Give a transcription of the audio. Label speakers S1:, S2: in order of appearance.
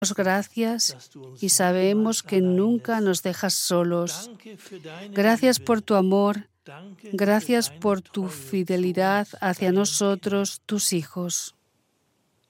S1: gracias y sabemos que nunca nos dejas solos. Gracias por tu amor. Gracias por tu fidelidad hacia nosotros, tus hijos.